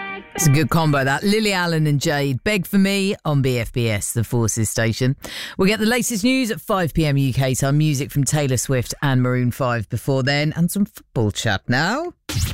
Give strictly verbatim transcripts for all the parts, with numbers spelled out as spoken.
It's a good combo, that. Lily Allen and Jade. Beg for Me on B F B S, the Forces station. We'll get the latest news at five p.m. U K time. Music from Taylor Swift and Maroon five before then. And some football chat now.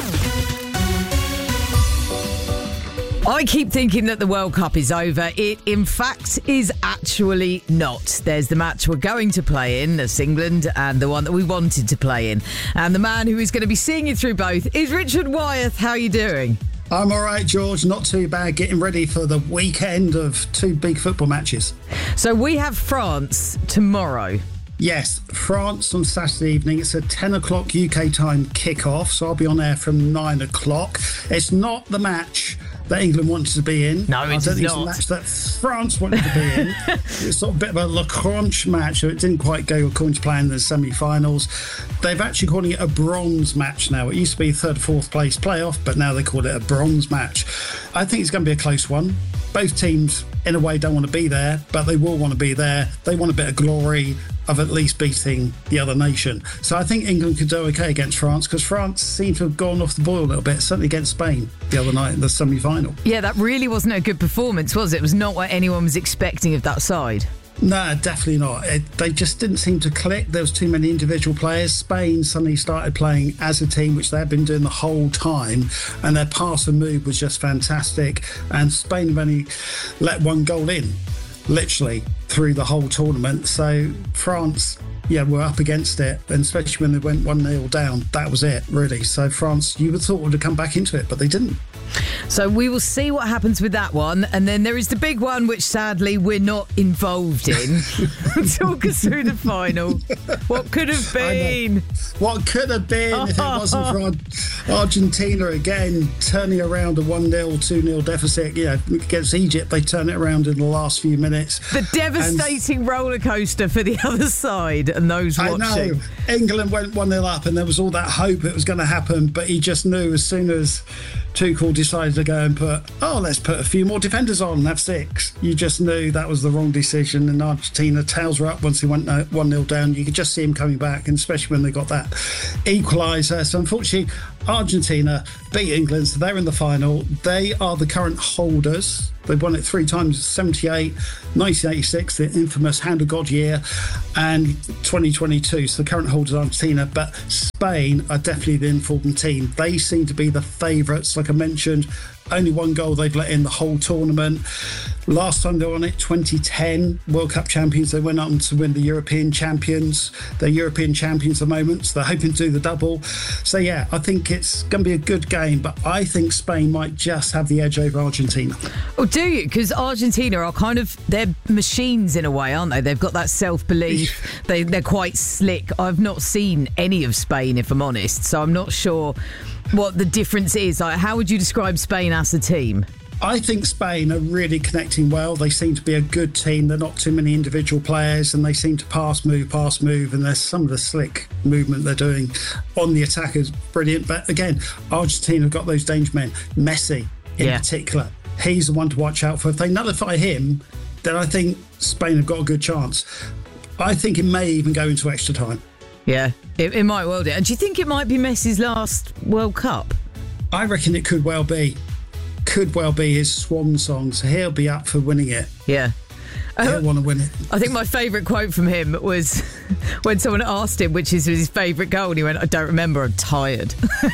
I keep thinking that the World Cup is over. It, in fact, is actually not. There's the match we're going to play in, that's England, and the one that we wanted to play in. And the man who is going to be seeing you through both is Richard Wyeth. How are you doing? I'm all right, George. Not too bad. Getting ready for the weekend of two big football matches. So we have France tomorrow. Yes, France on Saturday evening. It's a ten o'clock U K time kick-off, so I'll be on air from nine o'clock. It's not the match that England wanted to be in. No, it's I don't think not. It's a match that France wanted to be in. It's sort of a bit of a La Crunch match, so it didn't quite go according to plan in the semi-finals. They've actually calling it a bronze match now. It used to be third, fourth place playoff, but now they call it a bronze match. I think it's going to be a close one. Both teams, in a way, don't want to be there, but they will want to be there. They want a bit of glory of at least beating the other nation. So I think England could do okay against France, because France seemed to have gone off the boil a little bit, certainly against Spain the other night in the semi-final. Yeah, that really wasn't a good performance, was it? It was not what anyone was expecting of that side. No, definitely not. It, they just didn't seem to click. There was too many individual players. Spain suddenly started playing as a team, which they had been doing the whole time, and their pass and move was just fantastic. And Spain have only let one goal in, literally, through the whole tournament. So France, yeah, were up against it, and especially when they went one nil down, that was it, really. So France, you would have thought would have come back into it, but they didn't. So we will see what happens with that one. And then there is the big one, which sadly we're not involved in. Talk us through the final. What could have been? What could have been if it wasn't for Argentina again turning around a one nil, two nil deficit. You know, against Egypt, they turn it around in the last few minutes. The devastating and roller coaster for the other side and those watching. I know. England went one nil up and there was all that hope it was going to happen, but he just knew as soon as Tuchel decided to go and put, oh, let's put a few more defenders on and have six. You just knew that was the wrong decision, and Argentina tails were up once he went one nil down. You could just see him coming back, and especially when they got that equaliser. So unfortunately, Argentina beat England, so they're in the final. They are the current holders. They've won it three times, seventy-eight, nineteen eighty-six, the infamous Hand of God year, and twenty twenty-two. So the current holders are Argentina, but Spain are definitely the informed team. They seem to be the favourites. Like I mentioned, only one goal they've let in the whole tournament. Last time they won it, twenty ten, World Cup champions. They went on to win the European champions. They're European champions at the moment, so they're hoping to do the double. So yeah, I think it's going to be a good game, but I think Spain might just have the edge over Argentina. Oh, do you? Because Argentina are kind of, they're machines in a way, aren't they? They've got that self-belief. they, they're quite slick. I've not seen any of Spain, if I'm honest, so I'm not sure what the difference is. Like, how would you describe Spain as a team? I think Spain are really connecting well. They seem to be a good team. They're not too many individual players, and they seem to pass, move, pass, move. And there's some of the slick movement they're doing on the attack is brilliant. But again, Argentina have got those danger men. Messi in yeah. particular. He's the one to watch out for. If they nullify him, then I think Spain have got a good chance. I think it may even go into extra time. Yeah, it, it might well do. And do you think it might be Messi's last World Cup? I reckon it could well be. Could well be his swan song, so he'll be up for winning it. Yeah. He'll uh, want to win it. I think my favourite quote from him was when someone asked him which is his favourite goal, and he went, I don't remember, I'm tired.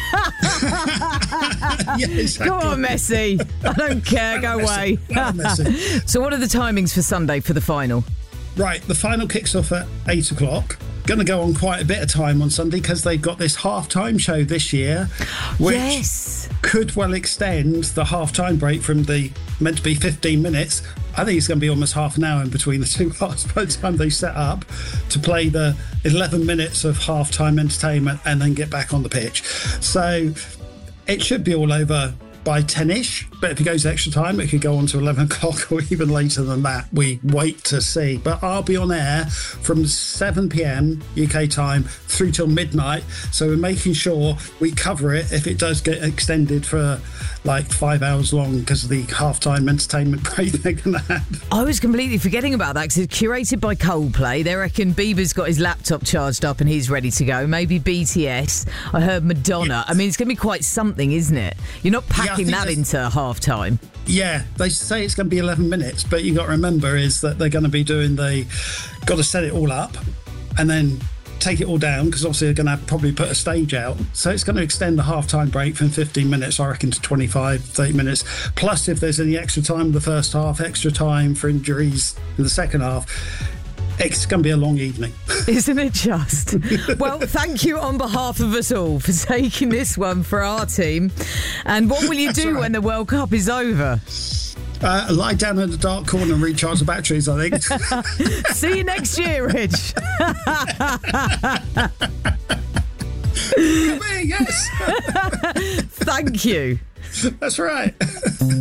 Yeah, exactly. Go on, Messi. I don't care, go away. So what are the timings for Sunday for the final? Right, the final kicks off at eight o'clock. Going to go on quite a bit of time on Sunday because they've got this half-time show this year, which yes. could well extend the half-time break from the meant to be fifteen minutes. I think it's going to be almost half an hour in between the two halves by the time they set up to play the eleven minutes of half-time entertainment and then get back on the pitch. So it should be all over by ten-ish, but if it goes extra time, it could go on to eleven o'clock or even later than that. We wait to see. But I'll be on air from seven p.m. U K time through till midnight, so we're making sure we cover it if it does get extended for like five hours long because of the half-time entertainment break they're going to have. I was completely forgetting about that because it's curated by Coldplay. They reckon Bieber's got his laptop charged up and he's ready to go. Maybe B T S. I heard Madonna. Yes. I mean, it's going to be quite something, isn't it? You're not packed packing yeah, that into half time. Yeah, they say it's going to be eleven minutes, but you got to remember is that they're going to be doing the, got to set it all up and then take it all down, because obviously they're going to have probably put a stage out. So it's going to extend the half-time break from fifteen minutes, I reckon, to twenty-five, thirty minutes. Plus, if there's any extra time in the first half, extra time for injuries in the second half, it's going to be a long evening. Isn't it just? Well, thank you on behalf of us all for taking this one for our team. And what will you do right. when the World Cup is over? Uh, lie down in the dark corner and recharge the batteries, I think. See you next year, Rich. Me, yes. Thank you. That's right.